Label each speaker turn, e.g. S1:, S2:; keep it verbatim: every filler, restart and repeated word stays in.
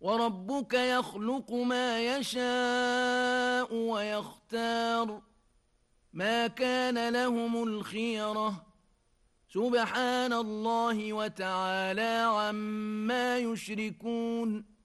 S1: وربك يخلق ما يشاء ويختار ما كان لهم الخيرة سبحان الله وتعالى عما يشركون